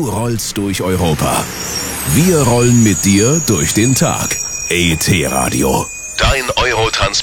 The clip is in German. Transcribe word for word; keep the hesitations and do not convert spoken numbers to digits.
Du rollst durch Europa. Wir rollen mit dir durch den Tag. E T Radio. Dein Eurotransport.